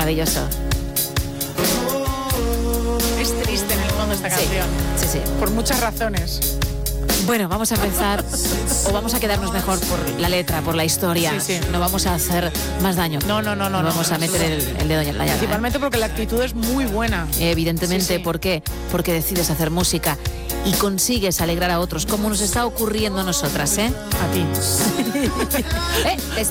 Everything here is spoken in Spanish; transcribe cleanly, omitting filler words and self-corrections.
Maravilloso. Es triste en el fondo esta canción. Sí. Por muchas razones. Bueno, vamos a empezar, o vamos a quedarnos mejor por la letra, por la historia. Sí. No vamos a hacer más daño. No. Vamos a meter el dedo en la llaga. Principalmente porque la actitud es muy buena. Evidentemente, Sí. ¿por qué? Porque decides hacer música y consigues alegrar a otros, como nos está ocurriendo a nosotras, ¿eh? A ti.